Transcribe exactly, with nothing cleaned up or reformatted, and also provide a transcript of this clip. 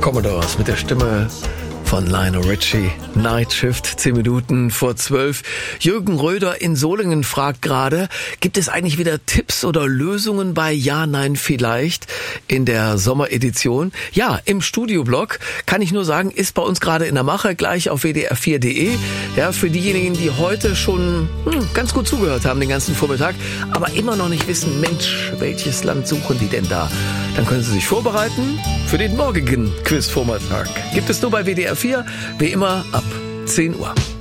Commodores mit der Stimme von Lionel Richie. Night Shift, zehn Minuten vor zwölf. Jürgen Röder in Solingen fragt gerade, gibt es eigentlich wieder Tipps oder Lösungen bei Ja, Nein, Vielleicht in der Sommeredition? Ja, im Studioblog kann ich nur sagen, ist bei uns gerade in der Mache, gleich auf w d r vier punkt d e. Ja, für diejenigen, die heute schon hm, ganz gut zugehört haben den ganzen Vormittag, aber immer noch nicht wissen, Mensch, welches Land suchen die denn da? Dann können Sie sich vorbereiten für den morgigen Quiz-Vormittag. Gibt es nur bei W D R vier, wie immer ab zehn Uhr.